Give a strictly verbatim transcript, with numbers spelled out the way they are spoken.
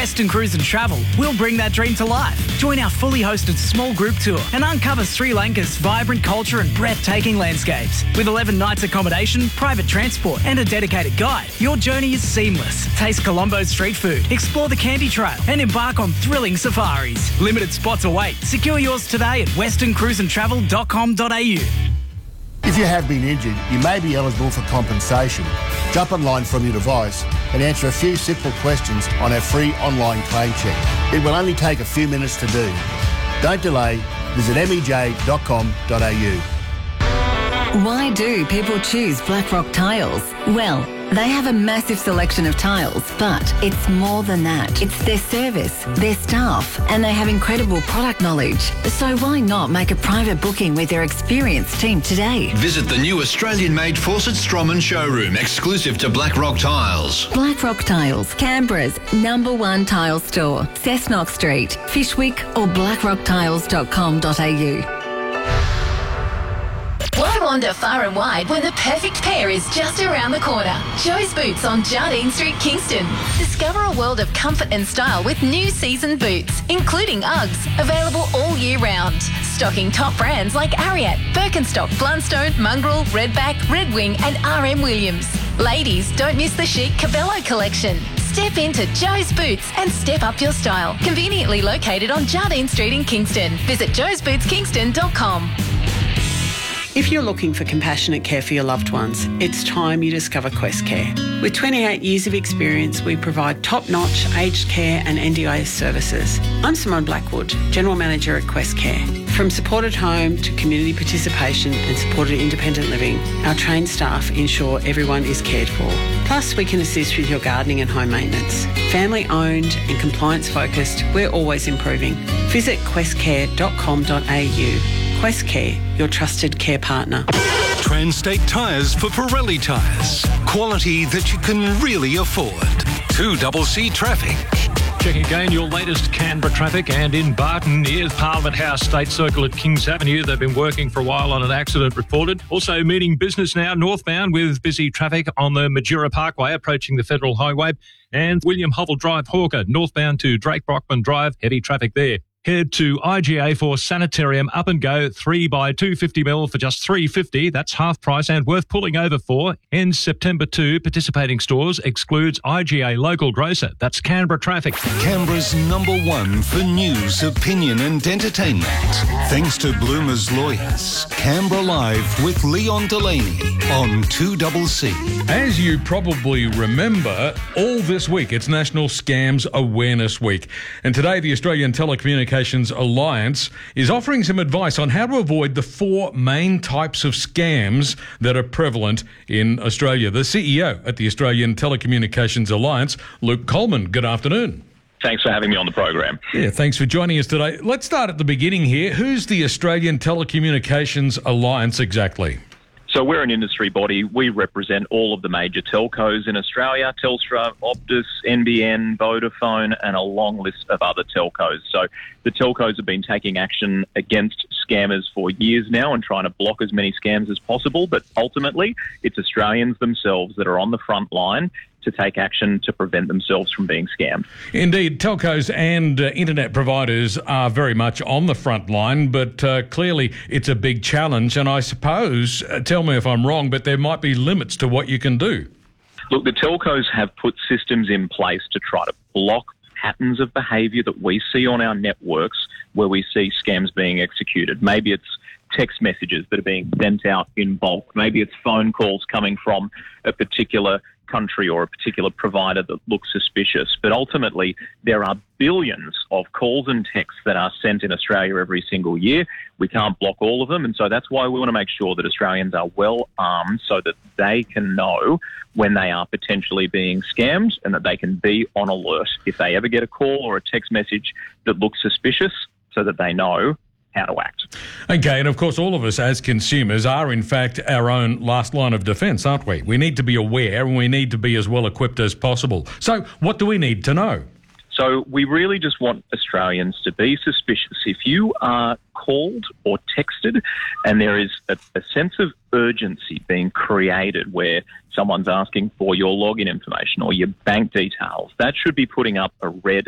Western Cruise and Travel, we'll bring that dream to life. Join our fully hosted small group tour and uncover Sri Lanka's vibrant culture and breathtaking landscapes. With eleven nights accommodation, private transport and a dedicated guide, your journey is seamless. Taste Colombo's street food, explore the Candy Trail and embark on thrilling safaris. Limited spots await. Secure yours today at western cruise and travel dot com dot a u. If you have been injured, you may be eligible for compensation. Jump online from your device and answer a few simple questions on our free online claim check. It will only take a few minutes to do. Don't delay. Visit m e j dot com dot a u. Why do people choose Blackrock Tiles? Well, they have a massive selection of tiles, but it's more than that. It's their service, their staff, and they have incredible product knowledge. So why not make a private booking with their experienced team today? Visit the new Australian-made Fawcett Stroman showroom, exclusive to Blackrock Tiles. Blackrock Tiles, Canberra's number one tile store. Cessnock Street, Fishwick or blackrock tiles dot com dot a u. Why wander far and wide when the perfect pair is just around the corner? Joe's Boots on Jardine Street, Kingston. Discover a world of comfort and style with new season boots, including Uggs, available all year round. Stocking top brands like Ariat, Birkenstock, Blundstone, Mongrel, Redback, Red Wing and R M Williams. Ladies, don't miss the chic Cabello collection. Step into Joe's Boots and step up your style. Conveniently located on Jardine Street in Kingston. Visit joes boots kingston dot com. If you're looking for compassionate care for your loved ones, it's time you discover Quest Care. With twenty-eight years of experience, we provide top-notch aged care and N D I S services. I'm Simone Blackwood, General Manager at Quest Care. From supported home to community participation and supported independent living, our trained staff ensure everyone is cared for. Plus, we can assist with your gardening and home maintenance. Family-owned and compliance-focused, we're always improving. Visit quest care dot com dot a u. Quest Care, your trusted care partner. Transtate Tyres for Pirelli tyres. Quality that you can really afford. two C C traffic. Checking again your latest Canberra traffic, and in Barton, near Parliament House State Circle at Kings Avenue. They've been working for a while on an accident reported. Also meeting business now northbound with busy traffic on the Majura Parkway approaching the Federal Highway, and William Hovell Drive Hawker northbound to Drake Brockman Drive. Heavy traffic there. Head to I G A for Sanitarium Up and Go three by two hundred fifty mil for just three dollars fifty. That's half price and worth pulling over for. Ends September second. Participating stores excludes I G A local grocer. That's Canberra traffic. Canberra's number one for news, opinion and entertainment. Thanks to Bloomer's Lawyers. Canberra Live with Leon Delaney on two C C. As you probably remember, all this week it's National Scams Awareness Week. And today the Australian Telecommunications Alliance is offering some advice on how to avoid the four main types of scams that are prevalent in Australia. The C E O at the Australian Telecommunications Alliance, Luke Coleman. Good afternoon. Thanks for having me on the program. Yeah, thanks for joining us today. Let's start at the beginning here. Who's the Australian Telecommunications Alliance exactly? So we're an industry body. We represent all of the major telcos in Australia: Telstra, Optus, N B N, Vodafone, and a long list of other telcos. So the telcos have been taking action against scammers for years now and trying to block as many scams as possible. But ultimately, it's Australians themselves that are on the front line to take action to prevent themselves from being scammed. Indeed, telcos and uh, internet providers are very much on the front line, but uh, clearly it's a big challenge. And I suppose, uh, tell me if I'm wrong, but there might be limits to what you can do. Look, the telcos have put systems in place to try to block patterns of behaviour that we see on our networks where we see scams being executed. Maybe it's text messages that are being sent out in bulk. Maybe it's phone calls coming from a particular country or a particular provider that looks suspicious. But ultimately, there are billions of calls and texts that are sent in Australia every single year. We can't block all of them. And so that's why we want to make sure that Australians are well armed so that they can know when they are potentially being scammed and that they can be on alert if they ever get a call or a text message that looks suspicious, so that they know how to act. Okay, and of course all of us as consumers are in fact our own last line of defence, aren't we? We need to be aware and we need to be as well equipped as possible. So what do we need to know? So we really just want Australians to be suspicious. If you are called or texted and there is a, a sense of urgency being created where someone's asking for your login information or your bank details, that should be putting up a red